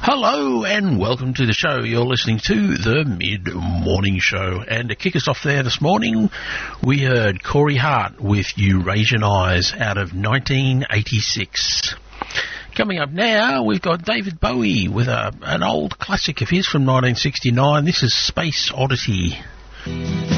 Hello and welcome to the show. You're listening to the Mid-Morning Show. And to kick us off there this morning, we heard Corey Hart with Eurasian Eyes out of 1986. Coming up now, we've got David Bowie with an old classic of his from 1969. This is Space Oddity.